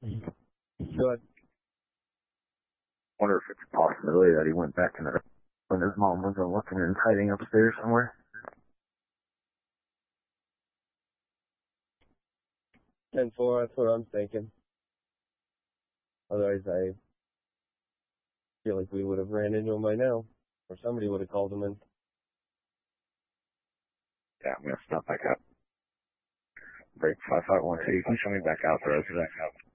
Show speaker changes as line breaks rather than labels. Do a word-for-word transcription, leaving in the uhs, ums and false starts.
Good.
Wonder if it's a possibility that he went back in the when his mom wasn't looking and hiding upstairs somewhere.
ten four, that's what I'm thinking. Otherwise, I feel like we would have ran into him by now, or somebody would have called him in.
Yeah, I'm gonna stop back up. Break five five one two. You can show me back out there. Back out.